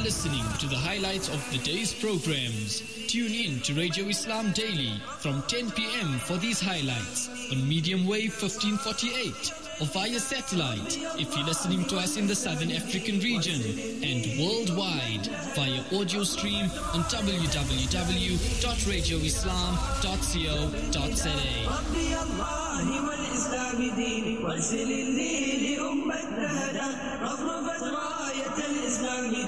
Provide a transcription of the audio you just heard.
listening to the highlights of the day's programs. Tune in to Radio Islam Daily from 10 p.m. for these highlights on medium wave 1548 or via satellite if you're listening to us in the Southern African region, and worldwide via audio stream on www.radioislam.co.za.